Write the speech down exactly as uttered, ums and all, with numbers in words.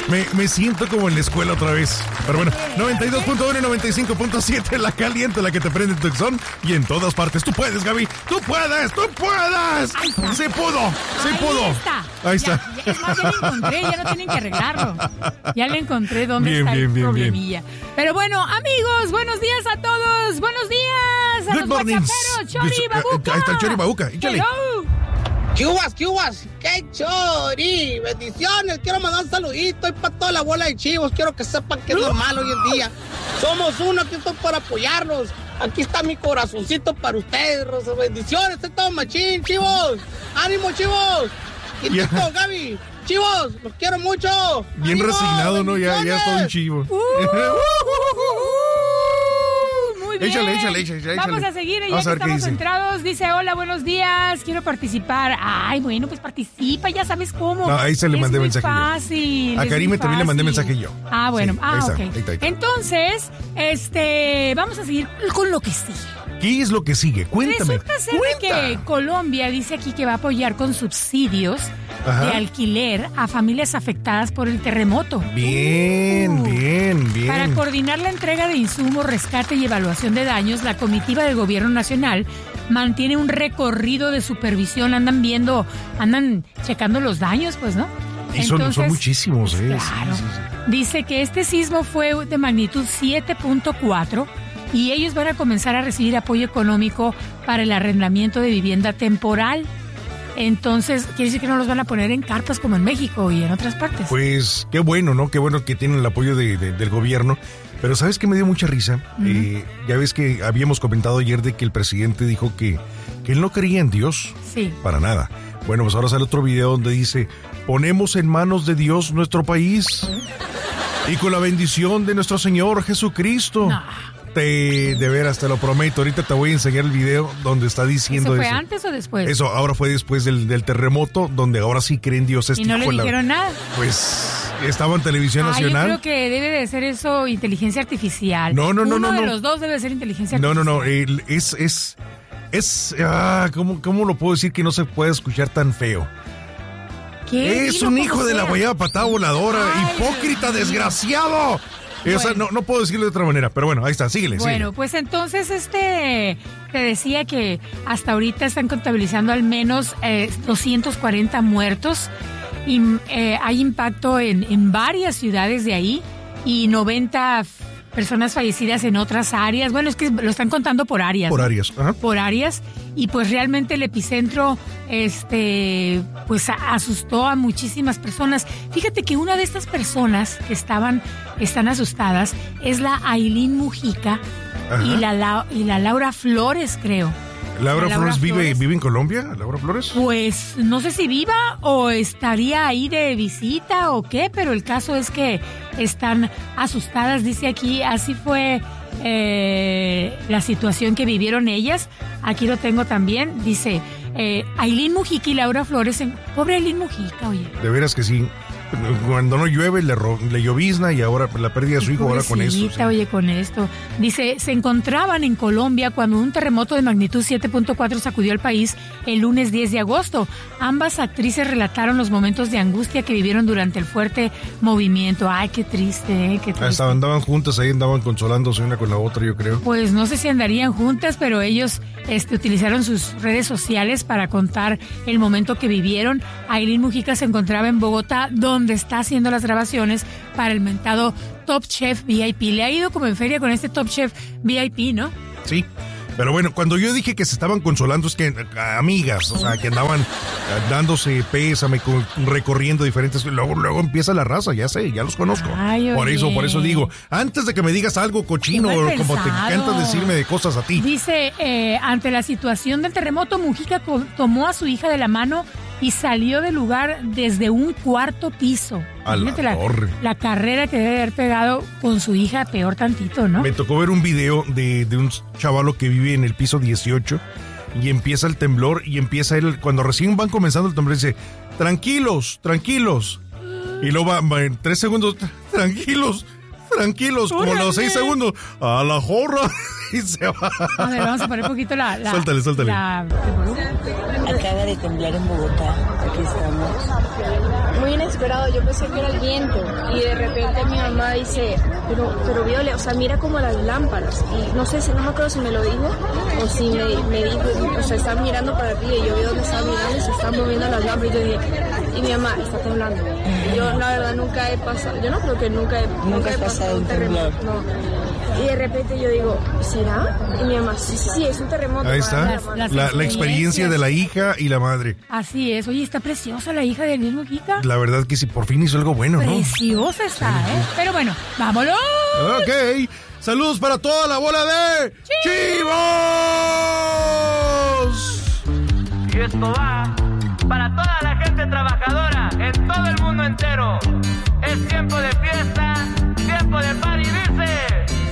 Me, me siento como en la escuela otra vez. Pero bueno, noventa y dos punto uno y noventa y cinco punto siete, la caliente, la que te prende en tu Tucson y en todas partes. Tú puedes, Gaby. Tú puedes, tú puedes. Se pudo, se Ahí pudo. Está. Ahí está. Ya, ya, es más, ya lo encontré, ya no tienen que arreglarlo. Ya le encontré dónde Bien, está bien, el bien, problemilla. bien. Pero bueno, amigos, buenos días a todos. Buenos días a Good los morning. whatsapperos. Chori Babuca. Ahí está el Chori Babuca. Échale. Hello. ¿Qué uvas, qué uvas? ¡Qué chori! Bendiciones, quiero mandar un saludito y para toda la bola de chivos. Quiero que sepan que es normal hoy en día. Somos uno, aquí estoy para apoyarlos. Aquí está mi corazoncito para ustedes, Rosa. Bendiciones, estoy todo machín, chivos. ¡Ánimo, chivos! Quintito, Ya. Gaby, chivos, los quiero mucho. Bien ¡Ánimo, resignado, ¿no? Ya, ya está un chivo. Uh, Muy bien. Échale, échale, échale, échale. Vamos a seguir, ya Vamos a que ver qué estamos dice. centrados. Dice, hola, buenos días, quiero participar. Ay, bueno, pues participa, ya sabes cómo. No, ahí se le Es mandé muy mensaje yo. fácil. A es Karime muy también le mandé fácil. mensaje yo. Ah, bueno, Sí, ah, ahí está, ok. ahí está, ahí está. Entonces, este, vamos a seguir con lo que sigue. ¿Qué es lo que sigue? Cuéntame. Resulta ser de Cuenta. que Colombia dice aquí que va a apoyar con subsidios Ajá. de alquiler a familias afectadas por el terremoto. Bien, Uh. bien, bien. Para coordinar la entrega de insumos, rescate y evaluación de daños, la comitiva del gobierno nacional mantiene un recorrido de supervisión. Andan viendo, andan checando los daños, pues, ¿no? Y son, son Entonces, muchísimos, ¿eh? Claro. Sí, sí, sí. Dice que este sismo fue de magnitud siete punto cuatro y ellos van a comenzar a recibir apoyo económico para el arrendamiento de vivienda temporal. Entonces, quiere decir que no los van a poner en carpas como en México y en otras partes. Pues qué bueno, ¿no? Qué bueno que tienen el apoyo de, de- del gobierno. Pero ¿sabes qué me dio mucha risa? Ujú. Eh, ya ves que habíamos comentado ayer de que el presidente dijo que, que él no creía en Dios. Sí. Para nada. Bueno, pues ahora sale otro video donde dice, ponemos en manos de Dios nuestro país y con la bendición de nuestro Señor Jesucristo. No. Te, de veras, te lo prometo. Ahorita te voy a enseñar el video donde está diciendo ¿Eso eso. fue antes o después? Eso, ahora fue después del, del terremoto, donde ahora sí creen Dios. Este Y no le hijo de la- dijeron nada. Pues estaba en Televisión Ah, yo Nacional. creo que debe de ser eso inteligencia artificial. No, no, no, Uno no, de no. los dos debe ser inteligencia No, no, artificial. no. el- es, es, es, ah, ¿cómo, ¿cómo lo puedo decir que no se puede escuchar tan feo? ¿Qué? Es Dilo un como hijo de la sea. guayaba patada voladora, Ay, hipócrita, Dios mío. desgraciado. O sea, Bueno. no, no puedo decirlo de otra manera, pero bueno, ahí está, síguele, Bueno, síguele. pues entonces este te decía que hasta ahorita están contabilizando al menos eh, doscientos cuarenta muertos y eh, hay impacto en, en varias ciudades de ahí y noventa f- personas fallecidas en otras áreas. Bueno, es que lo están contando por áreas. Por ¿no? áreas. Ajá. por áreas y pues realmente el epicentro este pues a- asustó a muchísimas personas. Fíjate que una de estas personas que estaban están asustadas es la Ailín Mujica Ajá. y la Lau- y la Laura Flores, creo. Laura, Laura Flores, vive, Flores. vive en Colombia, Laura Flores. Pues no sé si viva o estaría ahí de visita o qué, pero el caso es que están asustadas, dice aquí, así fue eh, la situación que vivieron ellas. Aquí lo tengo también, dice eh, Ailín Mujica y Laura Flores, en, pobre Ailín Mujica, oye. De veras que sí. Cuando no llueve, le, ro- le llovizna y ahora la pérdida de su hijo ahora con eso. Pobrecita, sí. oye, con esto. Dice, se encontraban en Colombia cuando un terremoto de magnitud siete punto cuatro sacudió el país el lunes diez de agosto. Ambas actrices relataron los momentos de angustia que vivieron durante el fuerte movimiento. Ay, qué triste, eh, qué triste. Hasta andaban juntas, ahí andaban consolándose una con la otra, yo creo. Pues no sé si andarían juntas, pero ellos este, utilizaron sus redes sociales para contar el momento que vivieron. Ailín Mujica se encontraba en Bogotá, donde está haciendo las grabaciones para el mentado Top Chef V I P. Le ha ido como en feria con este Top Chef V I P, ¿no? Sí. Pero bueno, cuando yo dije que se estaban consolando, es que eh, amigas, o sea, que andaban eh, dándose pésame, con- recorriendo diferentes. Luego, luego empieza la raza, ya sé, ya los conozco. Ay, por oye. eso, por eso digo, antes de que me digas algo cochino, Qué mal como te pensado. encanta decirme de cosas a ti. Dice, eh, ante la situación del terremoto, Mujica co- tomó a su hija de la mano y salió del lugar desde un cuarto piso. A la Imagínate torre. la carrera que debe haber pegado con su hija, peor tantito, ¿no? Me tocó ver un video de, de un chavalo que vive en el piso dieciocho y empieza el temblor y empieza él, cuando recién van comenzando el temblor, dice, tranquilos, tranquilos. Y luego va, va en tres segundos, tranquilos, tranquilos, como a los seis segundos, a la jorra, y se va. A ver, vamos a poner un poquito la... la Suéltale, suéltale. la- el volumen. Acaba de temblar en Bogotá, aquí estamos. Muy inesperado. desesperado, yo pensé que era el viento y de repente mi mamá dice, pero, pero Viole, o sea, mira como las lámparas, y no sé, no me acuerdo si me lo dijo o si me, me dijo, o sea, están mirando para arriba y yo vi dónde estaban mirando y se están moviendo las lámparas y yo dije, y mi mamá está temblando. Y yo la verdad nunca he pasado, yo no creo que nunca he, nunca nunca he pasado, pasado un terremoto, no. Y de repente yo digo, ¿será? Y mi mamá, sí, sí, sí, es un terremoto. Ahí está, Las- las la, la experiencia de la hija y la madre. Así es. Oye, está preciosa la hija de Daniel Mujica. La verdad que sí, por fin hizo algo bueno, ¿no? Preciosa está, ¿eh? Pero bueno, vámonos. Ok, saludos para toda la bola de Chivos. Y esto va para toda la gente trabajadora en todo el mundo entero. Es tiempo de fiesta, tiempo de party.